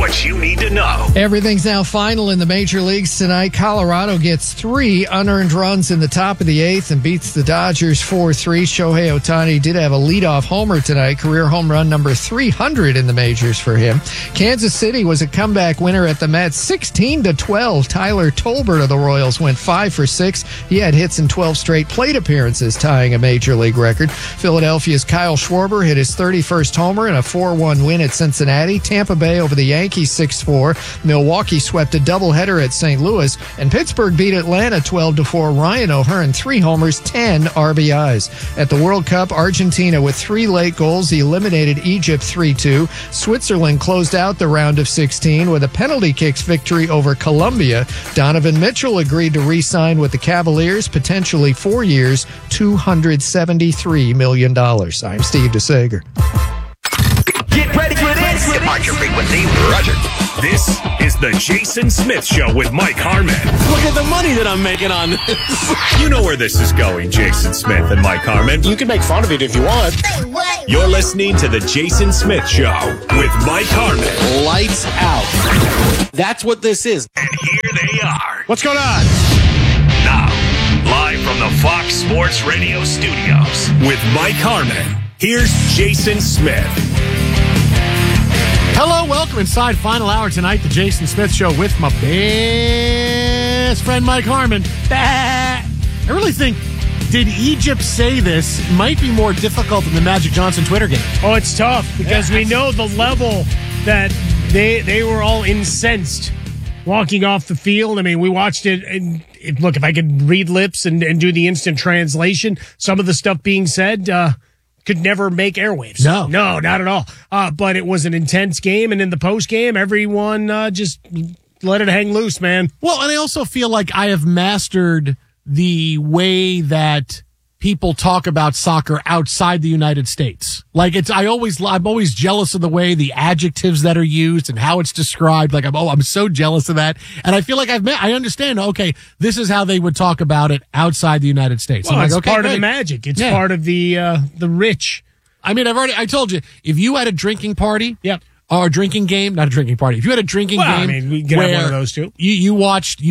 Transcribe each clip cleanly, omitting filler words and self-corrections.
what you need to know. Everything's now final in the major leagues tonight. Colorado gets 3 unearned runs in the top of the 8th and beats the Dodgers 4-3. Shohei Ohtani did have a leadoff homer tonight, career home run number 300 in the majors for him. Kansas City was a comeback winner at the Mets, 16-12. Tyler Tolbert of the Royals went 5 for 6. He had hits in 12 straight plate appearances, tying a major league record. Philadelphia's Kyle Schwarber hit his 31st homer in a 4-1 win at Cincinnati. Tampa Bay over the Yankees 6-4. Milwaukee swept a doubleheader at St. Louis, and Pittsburgh beat Atlanta 12-4. Ryan O'Hearn 3 homers, 10 RBIs. At the World Cup, Argentina with 3 late goals eliminated Egypt 3-2. Switzerland closed out the round of 16 with a penalty kicks victory over Colombia. Donovan Mitchell agreed to re-sign with the Cavaliers, potentially 4 years, $273 million. I'm Steve DeSager. Get ready for this. Depart your frequency. Roger. This is the Jason Smith Show with Mike Harmon. Look at the money that I'm making on this. You know where this is going, Jason Smith and Mike Harmon. You can make fun of it if you want. You're listening to the Jason Smith Show with Mike Harmon. Lights out. That's what this is. And here they are. What's going on? Now, live from the Fox Sports Radio studios with Mike Harmon. Here's Jason Smith. Hello, welcome inside final hour tonight, the Jason Smith Show with my best friend Mike Harmon. I really think, did Egypt say this? It might be more difficult than the Magic Johnson Twitter game. Oh, it's tough because we know the level that they were all incensed walking off the field. I mean, we watched it, and look, if I could read lips and do the instant translation, some of the stuff being said could never make airwaves. No, not at all. But it was an intense game, and in the post game, everyone just let it hang loose, man. Well, and I also feel like I have mastered the way that people talk about soccer outside the United States. Like I'm always jealous of the way the adjectives that are used and how it's described. Like I'm so jealous of that. And I feel like I understand, okay, this is how they would talk about it outside the United States. Well, I'm it's like, okay, part great. of the magic. It's part of the rich. I mean, I told you, if you had a drinking party. Yep. Or a drinking game, not a drinking party. If you had a drinking game, I mean, we can have one of those too. You watched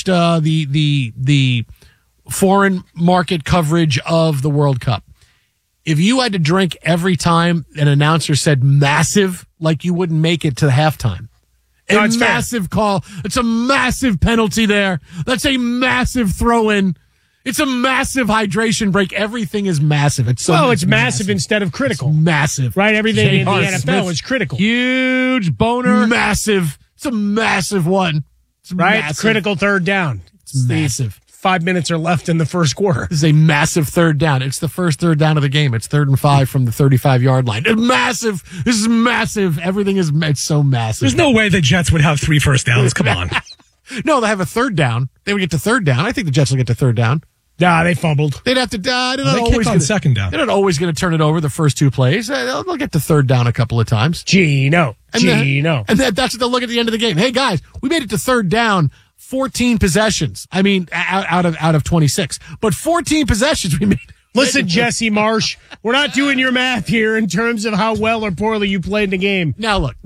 the foreign market coverage of the World Cup. If you had to drink every time an announcer said massive, like you wouldn't make it to halftime. No, a it's massive fair. call. It's a massive penalty there. That's a massive throw in. It's a massive hydration break. Everything is massive. It's massive instead of critical. It's massive. Right? Everything in the J.R. NFL Smith, is critical. Huge boner. Massive. It's a massive one. It's right? massive. Critical third down. It's massive. 5 minutes are left in the first quarter. This is a massive third down. It's the first third down of the game. It's 3rd and 5 from the 35-yard line. It's massive. This is massive. Everything is, it's so massive. There's no way the Jets would have 3 first downs. Come on. No, they have a third down. They would get to third down. I think the Jets will get to third down. Nah, they fumbled. They'd have to. They're not They always kicked on second down. They're not always going to turn it over the first 2 plays. They'll get to third down a couple of times. Gino. And that's what they'll look at the end of the game. Hey guys, we made it to third down. 14 possessions. I mean, out of 26, but 14 possessions we made. Listen, Jesse Marsh, we're not doing your math here in terms of how well or poorly you played the game. Now look,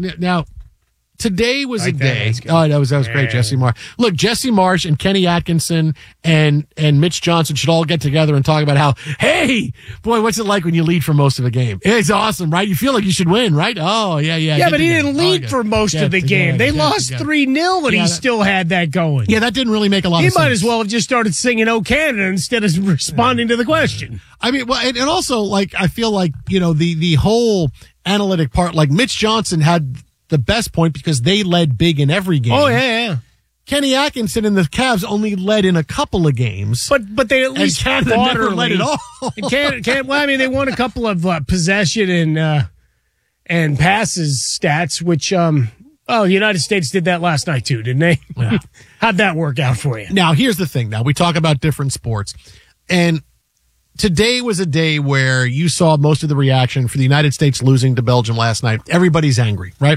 today was Like a that, day. that's good. Oh, that was great, Jesse Marsh. Look, Jesse Marsh and Kenny Atkinson and Mitch Johnson should all get together and talk about how, hey, boy, what's it like when you lead for most of a game? It's awesome, right? You feel like you should win, right? Oh, yeah. Yeah, but he didn't lead for most of the game. They lost 3-0, and he still had that going. Yeah, that didn't really make a lot of sense. He might as well have just started singing "Oh Canada" instead of responding to the question. I mean, well, and also, like, I feel like, the whole analytic part, like Mitch Johnson had the best point because they led big in every game. Oh, yeah. Kenny Atkinson and the Cavs only led in a couple of games. But they at least Canada fought never early. led at all. Well, I mean, they won a couple of possession and passes stats, which, the United States did that last night too, didn't they? Yeah. How'd that work out for you? Now, here's the thing. Now, we talk about different sports. And today was a day where you saw most of the reaction for the United States losing to Belgium last night. Everybody's angry, right?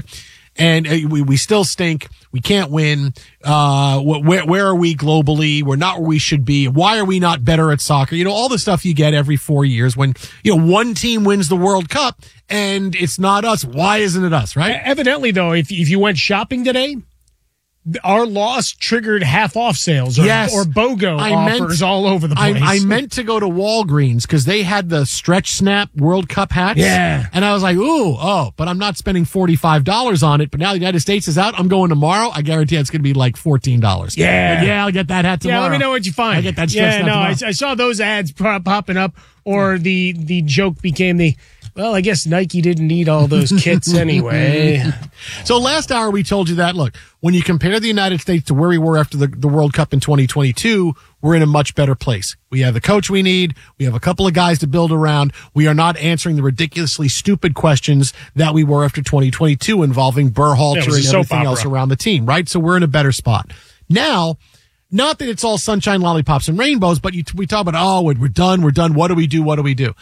and we still stink. We can't win. Where are we globally? We're not where we should be. Why are we not better at soccer? All the stuff you get every 4 years when, one team wins the World Cup and it's not us. Why isn't it us, right? Evidently, though, if you went shopping today, our loss triggered half-off sales or BOGO offers all over the place. I meant to go to Walgreens because they had the Stretch Snap World Cup hats. Yeah. And I was like, but I'm not spending $45 on it. But now the United States is out. I'm going tomorrow. I guarantee it's going to be like $14. Yeah. I'll get that hat tomorrow. Yeah, let me know what you find. I get that Stretch Snap tomorrow. I saw those ads popping up, or the joke became well, I guess Nike didn't need all those kits anyway. So last hour we told you that, look, when you compare the United States to where we were after the World Cup in 2022, we're in a much better place. We have the coach we need. We have a couple of guys to build around. We are not answering the ridiculously stupid questions that we were after 2022 involving Berhalter and everything else around the team, right? So we're in a better spot. Now, not that it's all sunshine, lollipops, and rainbows, but we talk about, we're done. What do we do?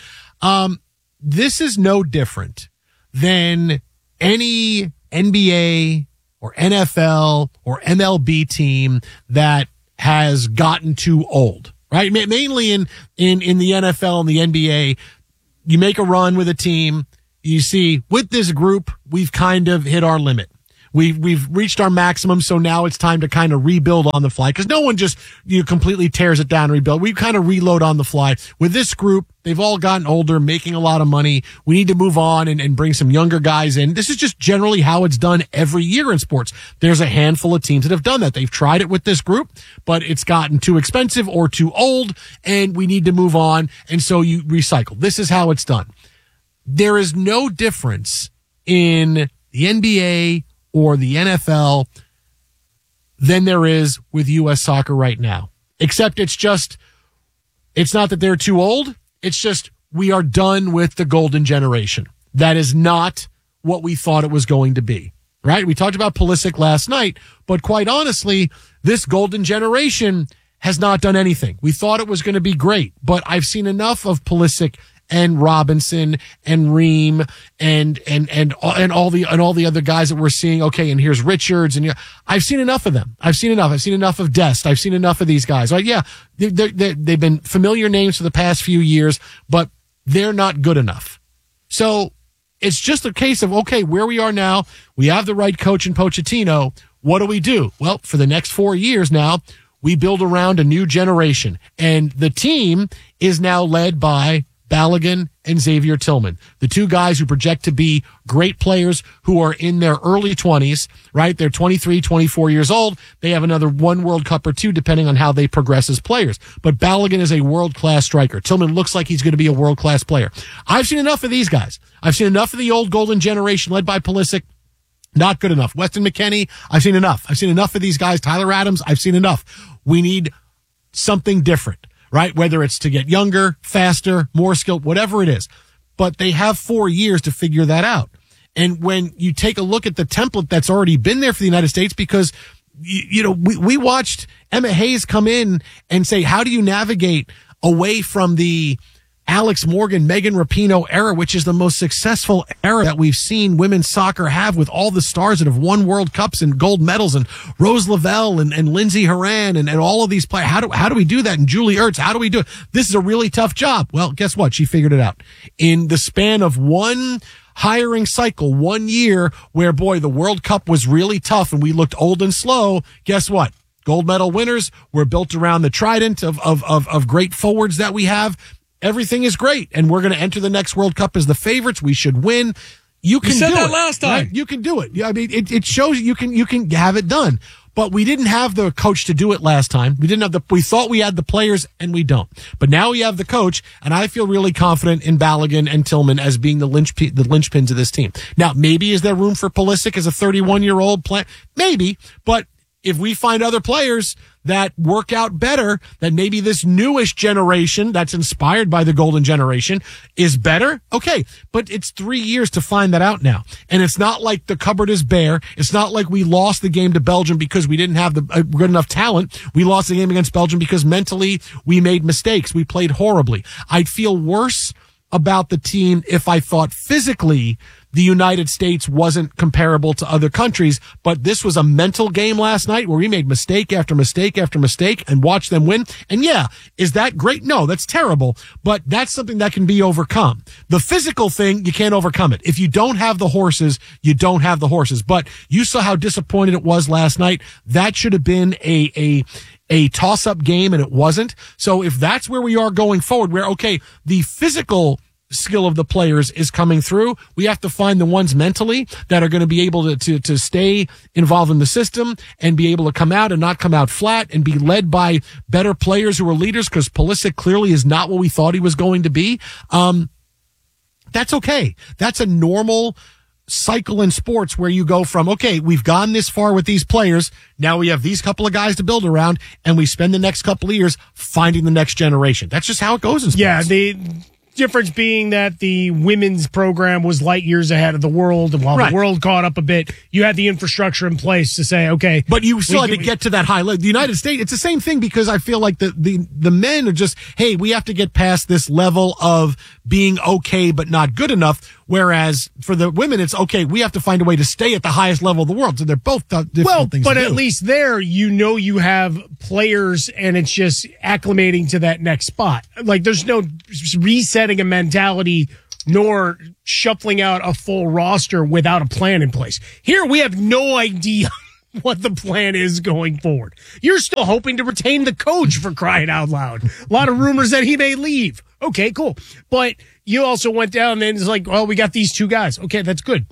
This is no different than any NBA or NFL or MLB team that has gotten too old, right? Mainly in the NFL and the NBA, you make a run with a team. You see, with this group, we've kind of hit our limit. We've reached our maximum, so now it's time to kind of rebuild on the fly because no one just completely tears it down and rebuild. We kind of reload on the fly. With this group, they've all gotten older, making a lot of money. We need to move on and bring some younger guys in. This is just generally how it's done every year in sports. There's a handful of teams that have done that. They've tried it with this group, but it's gotten too expensive or too old, and we need to move on, and so you recycle. This is how it's done. There is no difference in the NBA or the NFL than there is with U.S. soccer right now. Except it's not that they're too old. It's just we are done with the golden generation. That is not what we thought it was going to be, right? We talked about Pulisic last night, but quite honestly, this golden generation has not done anything. We thought it was going to be great, but I've seen enough of Pulisic and Robinson and Ream and all the other guys that we're seeing. Okay, and here's Richards, and I've seen enough of them. I've seen enough of Dest. I've seen enough of these guys. Right? Yeah, they've been familiar names for the past few years, but they're not good enough. So it's just a case of, okay, where we are now, we have the right coach in Pochettino. What do we do? Well, for the next 4 years now, we build around a new generation, and the team is now led by Balogun and Xavier Tillman, the two guys who project to be great players who are in their early 20s, right? They're 23, 24 years old. They have another one World Cup or two, depending on how they progress as players. But Balogun is a world-class striker. Tillman looks like he's going to be a world-class player. I've seen enough of these guys. I've seen enough of the old golden generation led by Pulisic. Not good enough. Weston McKennie, I've seen enough. I've seen enough of these guys. Tyler Adams, I've seen enough. We need something different. Right? Whether it's to get younger, faster, more skilled, whatever it is. But they have 4 years to figure that out. And when you take a look at the template that's already been there for the United States, because, we watched Emma Hayes come in and say, how do you navigate away from the Alex Morgan, Megan Rapinoe era, which is the most successful era that we've seen women's soccer have with all the stars that have won World Cups and gold medals, and Rose Lavelle and Lindsey Horan and all of these players. How do we do that? And Julie Ertz, how do we do it? This is a really tough job. Well, guess what? She figured it out. In the span of one hiring cycle, 1 year where, boy, the World Cup was really tough and we looked old and slow. Guess what? Gold medal winners were built around the trident of great forwards that we have. Everything is great, and we're going to enter the next World Cup as the favorites. We should win. You can do it. You said that last time. Right? You can do it. Yeah, I mean, it shows you can have it done. But we didn't have the coach to do it last time. We thought we had the players, and we don't. But now we have the coach, and I feel really confident in Balogun and Tillman as being the linchpins of this team. Now, maybe is there room for Pulisic as a 31-year-old player? Maybe, but if we find other players that work out better, that maybe this newish generation that's inspired by the golden generation is better, okay. But it's 3 years to find that out now. And it's not like the cupboard is bare. It's not like we lost the game to Belgium because we didn't have the good enough talent. We lost the game against Belgium because mentally we made mistakes. We played horribly. I'd feel worse about the team if I thought physically the United States wasn't comparable to other countries, but this was a mental game last night where we made mistake after mistake after mistake and watched them win. And yeah, is that great? No, that's terrible, but that's something that can be overcome. The physical thing, you can't overcome it. If you don't have the horses, you don't have the horses. But you saw how disappointed it was last night. That should have been a toss-up game, and it wasn't. So if that's where we are going forward, where, okay, the physical skill of the players is coming through, we have to find the ones mentally that are going to be able to stay involved in the system and be able to come out and not come out flat and be led by better players who are leaders, because Pulisic clearly is not what we thought he was going to be. That's okay. That's a normal cycle in sports where you go from, okay, we've gone this far with these players. Now we have these couple of guys to build around, and we spend the next couple of years finding the next generation. That's just how it goes in sports. Yeah, the difference being that the women's program was light years ahead of the world, and while the world caught up a bit, you had the infrastructure in place to say, okay. But you still had to get to that high level. The United States, it's the same thing, because I feel like the men are just, hey, we have to get past this level of being okay but not good enough. Whereas for the women, it's okay, we have to find a way to stay at the highest level of the world. So they're both different things. But to at do. least there, you have players, and it's just acclimating to that next spot. Like, there's no resetting a mentality nor shuffling out a full roster without a plan in place. Here, we have no idea what the plan is going forward. You're still hoping to retain the coach, for crying out loud. A lot of rumors that he may leave. Okay, cool. But you also went down and it's like, well, we got these two guys. Okay, that's good.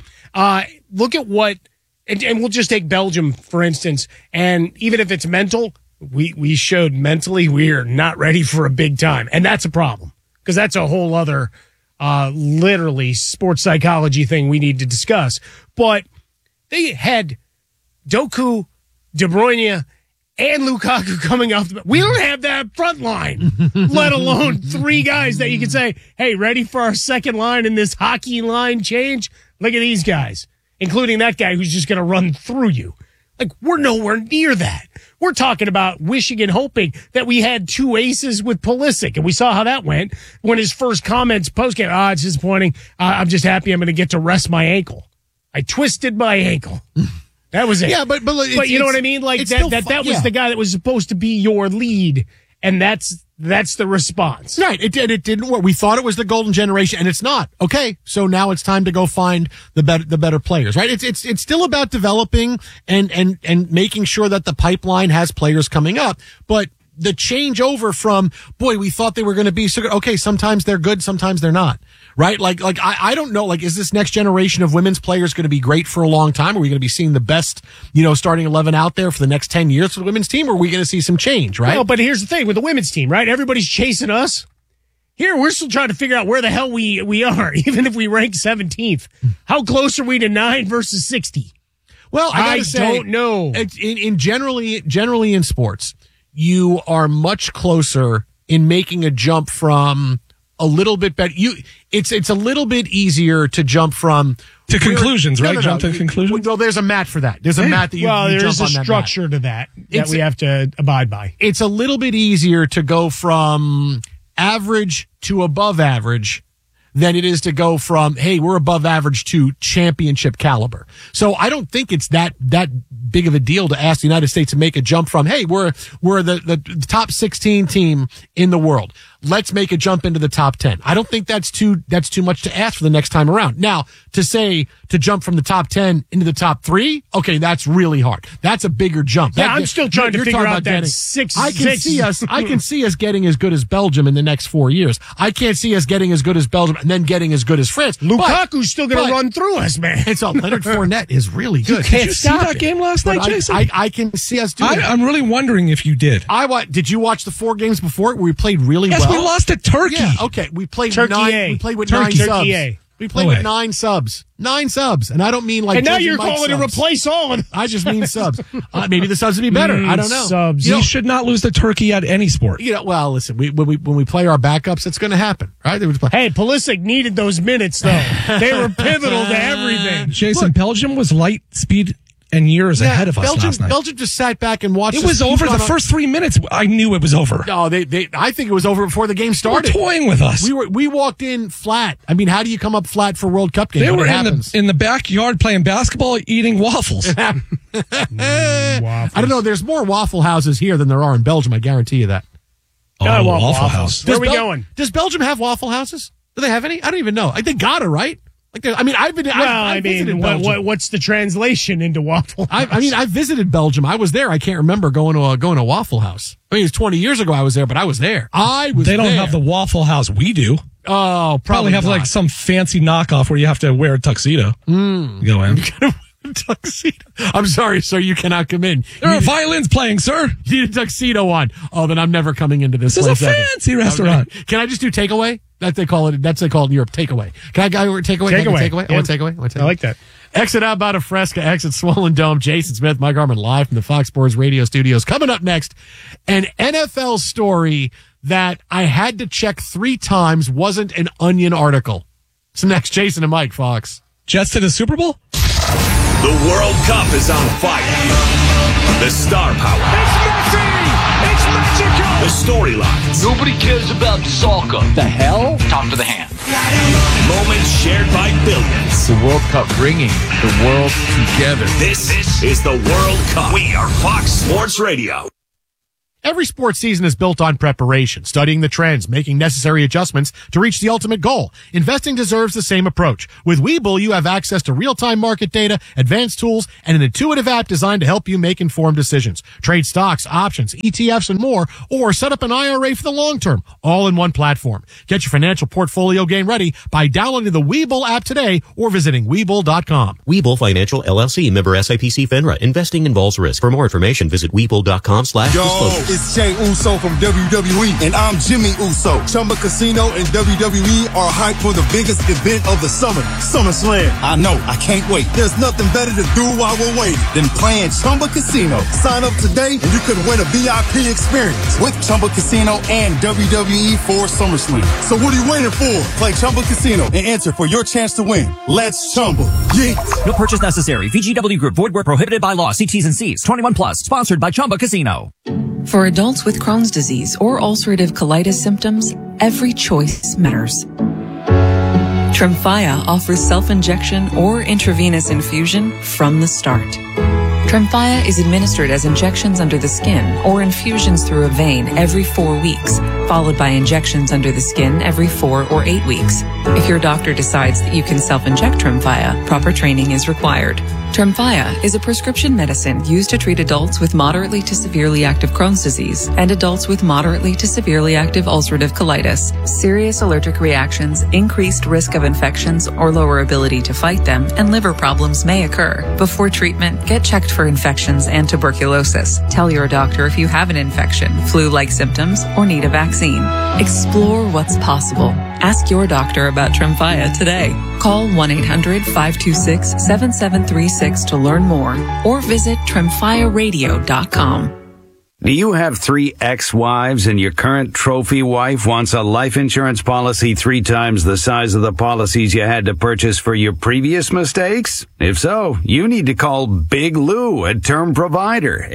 Look at what, and we'll just take Belgium, for instance, and even if it's mental, we showed mentally we are not ready for a big time. And that's a problem, because that's a whole other, literally sports psychology thing we need to discuss. But they had Doku, De Bruyne, and Lukaku coming off the... We don't have that front line, let alone three guys that you can say, hey, ready for our second line in this hockey line change? Look at these guys, including that guy who's just going to run through you. Like, we're nowhere near that. We're talking about wishing and hoping that we had two aces with Pulisic, and we saw how that went when his first comments post-game, it's disappointing. I'm just happy I'm going to get to rest my ankle. I twisted my ankle. That was it. Yeah, but you know what I mean? Like that was the guy that was supposed to be your lead, and that's the response. Right. It didn't work. We thought it was the golden generation, and it's not. Okay, so now it's time to go find the better players. Right. It's still about developing and making sure that the pipeline has players coming up, but the changeover from, boy, we thought they were going to be so good. Okay, sometimes they're good, sometimes they're not. Right? Like I don't know, like, is this next generation of women's players going to be great for a long time? Are we going to be seeing the best, starting 11 out there for the next 10 years for the women's team? Or are we going to see some change, right? No, but here's the thing with the women's team, right? Everybody's chasing us. Here, we're still trying to figure out where the hell we are, even if we rank 17th. How close are we to 9 versus 60? Well, I don't know. Generally in sports, you are much closer in making a jump from a little bit better. It's a little bit easier to jump from to conclusions, right? Jump to conclusions. Well, there's a mat for that. There's a mat that you there jump is a on that structure mat. to that we have to abide by. It's a little bit easier to go from average to above average than it is to go from, hey, we're above average to championship caliber. So I don't think it's that big of a deal to ask the United States to make a jump from, hey, we're the top 16 team in the world. Let's make a jump into the top 10. I don't think that's too much to ask for the next time around. Now, to jump from the top 10 into the top 3, okay, that's really hard. That's a bigger jump. Yeah, I'm still trying to figure out that 6. I can see us getting as good as Belgium in the next 4 years. I can't see us getting as good as Belgium and then getting as good as France. Lukaku's still going to run through us, man. And so Leonard Fournette is really good. Did you see that game last night, Jason? I can see us doing that. I'm really wondering if you did. Did you watch the 4 games before where we played really well? Yes, we lost to Turkey. Yeah, okay. We played Turkey 9. A. We played with Turkey 9 subs. A. We played with 9 subs. 9 subs. And I don't mean like. And now Georgie you're Mike calling subs. it replace all. I just mean subs. Maybe the subs would be better. I don't know. Subs. You should not lose to Turkey at any sport. Well, listen. When we play our backups, it's going to happen, right? Hey, Pulisic needed those minutes though. They were pivotal to everything. Jason, Belgium was light speed and years ahead of us last night. Belgium just sat back and watched. It was over the first 3 minutes. I knew it was over. No, I think it was over before the game started. They were toying with us. We walked in flat. I mean, how do you come up flat for World Cup games? They were in the backyard playing basketball, eating waffles. Waffles. I don't know. There's more Waffle Houses here than there are in Belgium. I guarantee you that. Got a Waffle Waffle House. Where are we going? Does Belgium have Waffle Houses? Do they have any? I don't even know. They gotta, right? I've visited Belgium. What's the translation into Waffle House? I visited Belgium. I was there. I can't remember going to a Waffle House. I mean, it was 20 years ago I was there, but I was there. They don't have the Waffle House we do. Oh, probably have not. like some fancy knockoff where you have to wear a tuxedo. Go in. Tuxedo. I'm sorry, sir. You cannot come in. There are violins playing, sir. You need a tuxedo on. Oh, then I'm never coming into this. This is a fancy restaurant. Can I just do takeaway? That's they call it in Europe. Takeaway. Can I go takeaway? Takeaway. I want takeaway. I like that. Exit out about a Fresca. Exit Swollen Dome. Jason Smith, Mike Harmon, live from the Fox Sports Radio studios. Coming up next, an NFL story that I had to check 3 times wasn't an Onion article. So next, Jason and Mike, Fox. Jets to the Super Bowl? The World Cup is on fire. The star power. It's Messi! It's magical! The storylines. Nobody cares about soccer. The hell? Talk to the hand. Moments shared by billions. The World Cup bringing the world together. This is the World Cup. We are Fox Sports Radio. Every sports season is built on preparation, studying the trends, making necessary adjustments to reach the ultimate goal. Investing deserves the same approach. With Webull, you have access to real-time market data, advanced tools, and an intuitive app designed to help you make informed decisions. Trade stocks, options, ETFs, and more, or set up an IRA for the long term, all in one platform. Get your financial portfolio game ready by downloading the Webull app today or visiting Webull.com. Webull Financial LLC, member SIPC FINRA. Investing involves risk. For more information, visit Webull.com/disclosure. It's Jay Uso from WWE, and I'm Jimmy Uso. Chumba Casino and WWE are hyped for the biggest event of the summer, SummerSlam. I know, I can't wait. There's nothing better to do while we're waiting than playing Chumba Casino. Sign up today and you could win a VIP experience with Chumba Casino and WWE for SummerSlam. So what are you waiting for? Play Chumba Casino and enter for your chance to win. Let's Chumba. Yeah. No purchase necessary. VGW Group. Void where prohibited by law. See T's and C's. 21 plus. Sponsored by Chumba Casino. For adults with Crohn's disease or ulcerative colitis symptoms, every choice matters. Tremfya offers self-injection or intravenous infusion from the start. Tremfya is administered as injections under the skin or infusions through a vein every 4 weeks, followed by injections under the skin every 4 or 8 weeks. If your doctor decides that you can self-inject Tremfya, proper training is required. Tremfya is a prescription medicine used to treat adults with moderately to severely active Crohn's disease and adults with moderately to severely active ulcerative colitis. Serious allergic reactions, increased risk of infections or lower ability to fight them, and liver problems may occur. Before treatment, get checked for infections and tuberculosis. Tell your doctor if you have an infection, flu-like symptoms, or need a vaccine. Explore what's possible. Ask your doctor about Tremfya today. Call 1-800-526-7736 to learn more or visit TremfyaRadio.com. Do you have 3 ex-wives and your current trophy wife wants a life insurance policy 3 times the size of the policies you had to purchase for your previous mistakes? If so, you need to call Big Lou at Term Provider,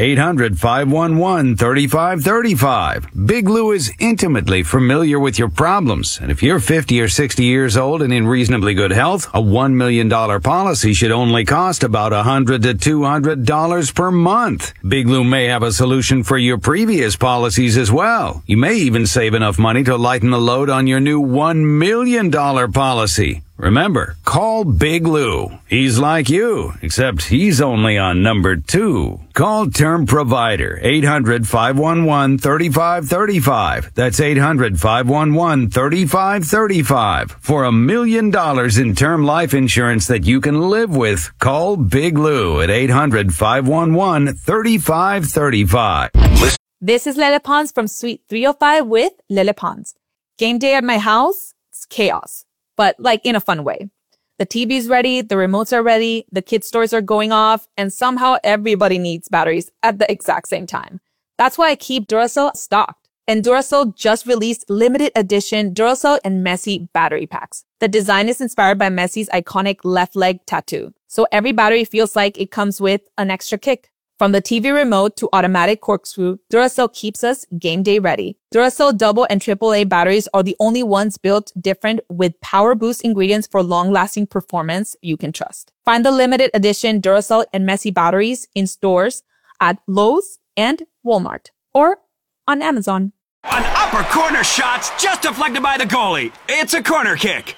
800-511-3535. Big Lou is intimately familiar with your problems, and if you're 50 or 60 years old and in reasonably good health, a $1 million policy should only cost about $100 to $200 per month. Big Lou may have a solution for your previous policies as well. You may even save enough money to lighten the load on your new $1 million policy. Remember, call Big Lou. He's like you, except he's only on number 2. Call Term Provider, 800-511-3535. That's 800-511-3535. For $1 million in term life insurance that you can live with, call Big Lou at 800-511-3535. This is Lele Pons from Suite 305 with Lele Pons. Game day at my house, it's chaos, but like in a fun way. The TV's ready, the remotes are ready, the kids' toys are going off, and somehow everybody needs batteries at the exact same time. That's why I keep Duracell stocked. And Duracell just released limited edition Duracell and Messi battery packs. The design is inspired by Messi's iconic left leg tattoo. so every battery feels like it comes with an extra kick. From the TV remote to automatic corkscrew, Duracell keeps us game day ready. Duracell double and AAA batteries are the only ones built different with power boost ingredients for long-lasting performance you can trust. Find the limited edition Duracell and Messi batteries in stores at Lowe's and Walmart or on Amazon. An upper corner shot's just deflected by the goalie. It's a corner kick.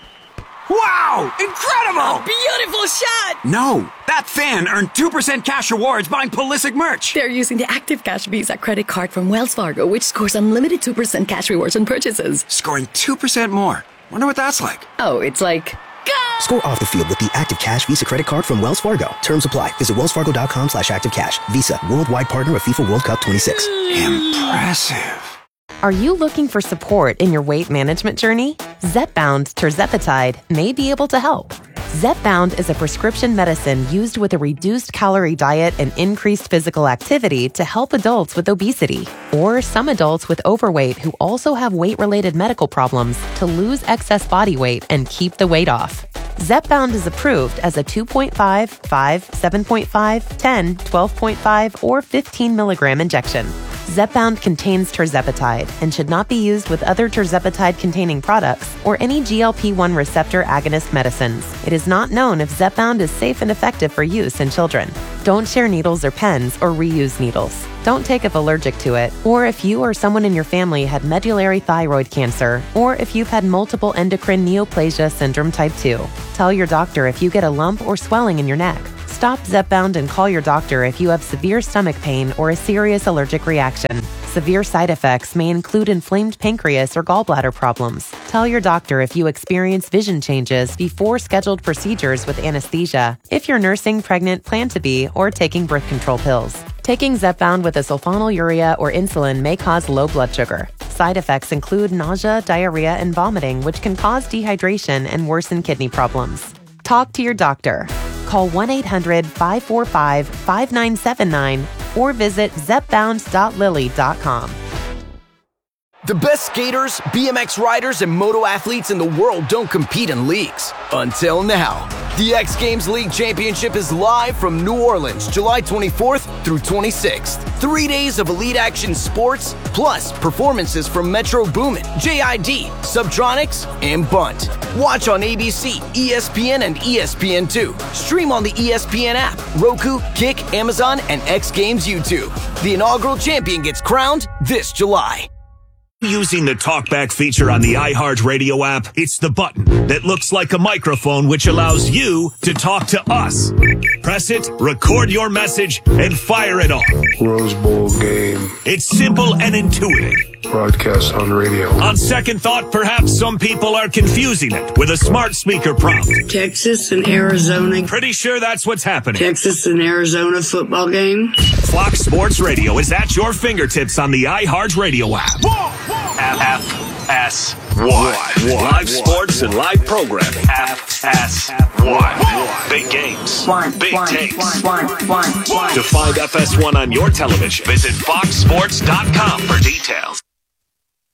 Wow! Incredible! A beautiful shot! No, that fan earned 2% cash rewards buying Pulisic merch. They're using the Active Cash Visa credit card from Wells Fargo, which scores unlimited 2% cash rewards on purchases. Scoring 2% more. Wonder what that's like. Oh, it's like... Go! Score off the field with the Active Cash Visa credit card from Wells Fargo. Terms apply. Visit wellsfargo.com/activecash. Visa, worldwide partner of FIFA World Cup 26. Impressive. Are you looking for support in your weight management journey? Zepbound tirzepatide may be able to help. Zepbound is a prescription medicine used with a reduced calorie diet and increased physical activity to help adults with obesity or some adults with overweight who also have weight-related medical problems to lose excess body weight and keep the weight off. Zepbound is approved as a 2.5, 5, 7.5, 10, 12.5, or 15 milligram injection. Zepbound contains tirzepatide and should not be used with other tirzepatide-containing products or any GLP-1 receptor agonist medicines. It is not known if Zepbound is safe and effective for use in children. Don't share needles or pens or reuse needles. Don't take if allergic to it, or if you or someone in your family had medullary thyroid cancer, or if you've had multiple endocrine neoplasia syndrome type 2. Tell your doctor if you get a lump or swelling in your neck. Stop Zepbound and call your doctor if you have severe stomach pain or a serious allergic reaction. Severe side effects may include inflamed pancreas or gallbladder problems. Tell your doctor if you experience vision changes before scheduled procedures with anesthesia, if you're nursing, pregnant, plan to be, or taking birth control pills. Taking Zepbound with a sulfonylurea or insulin may cause low blood sugar. Side effects include nausea, diarrhea, and vomiting, which can cause dehydration and worsen kidney problems. Talk to your doctor. Call 1-800-545-5979 or visit zepbound.lily.com. The best skaters, BMX riders, and moto athletes in the world don't compete in leagues. Until now. The X Games League Championship is live from New Orleans, July 24th through 26th. 3 days of elite action sports, plus performances from Metro Boomin, JID, Subtronics, and Bunt. Watch on ABC, ESPN, and ESPN2. Stream on the ESPN app, Roku, Kick, Amazon, and X Games YouTube. The inaugural champion gets crowned this July. Using the TalkBack feature on the iHeartRadio app, it's the button that looks like a microphone which allows you to talk to us. Press it, record your message, and fire it off. Rose Bowl game. It's simple and intuitive. Broadcast on radio. On second thought, perhaps some people are confusing it with a smart speaker prompt. Texas and Arizona. Pretty sure that's what's happening. Texas and Arizona football game. Fox Sports Radio is at your fingertips on the iHeartRadio app. FS1. Live sports and live programming. FS1. Big games. Big takes. To find FS1 on your television, visit foxsports.com for details.